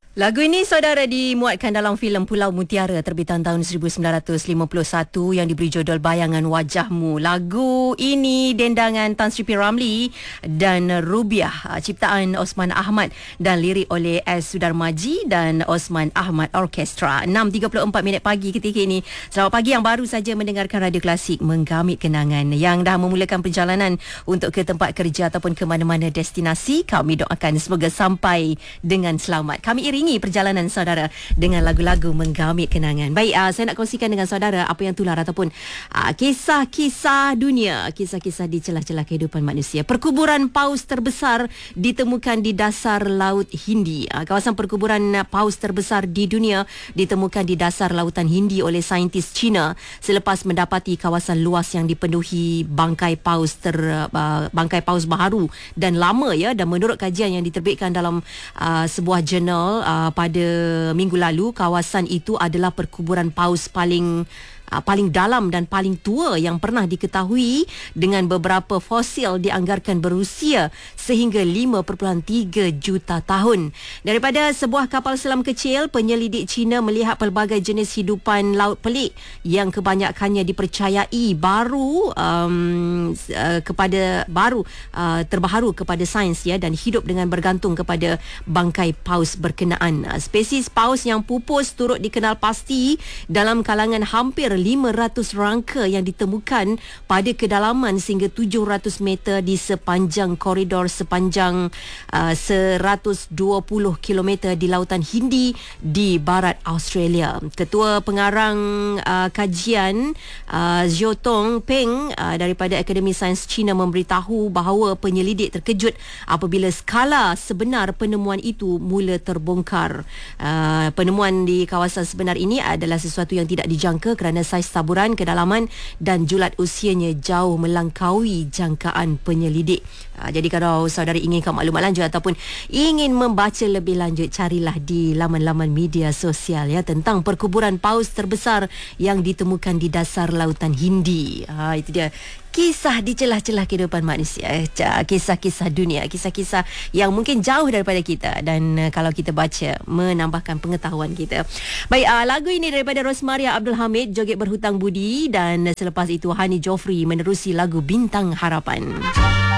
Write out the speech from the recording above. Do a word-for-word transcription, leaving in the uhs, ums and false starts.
Lagu ini saudara dimuatkan dalam filem Pulau Mutiara terbitan tahun seribu sembilan ratus lima puluh satu yang diberi judul Bayangan Wajahmu. Lagu ini dendangan Tan Sri P. Ramlee dan Rubiah, ciptaan Osman Ahmad dan lirik oleh S. Sudarmaji dan Osman Ahmad Orkestra. enam tiga puluh empat minit pagi ketika ini. Selamat pagi yang baru saja mendengarkan Radio Klasik Menggamit Kenangan yang dah memulakan perjalanan untuk ke tempat kerja ataupun ke mana-mana destinasi. Kami doakan semoga sampai dengan selamat. Kami iringi perjalanan saudara dengan lagu-lagu menggamit kenangan. Baik, uh, saya nak kongsikan dengan saudara apa yang tular ataupun uh, kisah-kisah dunia, kisah-kisah di celah-celah kehidupan manusia. Perkuburan paus terbesar ditemukan di dasar Laut Hindi. Uh, kawasan perkuburan paus terbesar di dunia ditemukan di dasar Lautan Hindi oleh saintis Cina selepas mendapati kawasan luas yang dipenuhi bangkai paus ter uh, bangkai paus baharu dan lama ya, dan menurut kajian yang diterbitkan dalam uh, sebuah jurnal uh, pada minggu lalu, kawasan itu adalah perkuburan paus paling Uh, paling dalam dan paling tua yang pernah diketahui, dengan beberapa fosil dianggarkan berusia sehingga lima perpuluhan tiga juta tahun. Daripada sebuah kapal selam kecil, penyelidik Cina melihat pelbagai jenis hidupan laut pelik yang kebanyakannya dipercayai baru um, uh, kepada baru uh, terbaharu kepada sains ya, dan hidup dengan bergantung kepada bangkai paus berkenaan. Uh, spesies paus yang pupus turut dikenal pasti dalam kalangan hampir lima ratus rangka yang ditemukan pada kedalaman sehingga tujuh ratus meter di sepanjang koridor sepanjang uh, seratus dua puluh kilometer di Lautan Hindi di barat Australia. Ketua pengarang uh, kajian uh, Zhou Tong Peng uh, daripada Akademi Sains China memberitahu bahawa penyelidik terkejut apabila skala sebenar penemuan itu mula terbongkar. Uh, penemuan di kawasan sebenar ini adalah sesuatu yang tidak dijangka kerana saiz taburan, kedalaman dan julat usianya jauh melangkaui jangkaan penyelidik. Uh, jadi kalau saudara inginkan maklumat lanjut ataupun ingin membaca lebih lanjut, carilah di laman-laman media sosial ya tentang perkuburan paus terbesar yang ditemukan di dasar Lautan Hindi. Uh, itu dia kisah di celah-celah kehidupan manusia, kisah-kisah dunia, kisah-kisah yang mungkin jauh daripada kita, dan uh, kalau kita baca menambahkan pengetahuan kita. Baik, uh, lagu ini daripada Rosmaria Abdul Hamid, Joget Berhutang Budi, dan selepas itu Hani Joffrey menerusi lagu Bintang Harapan.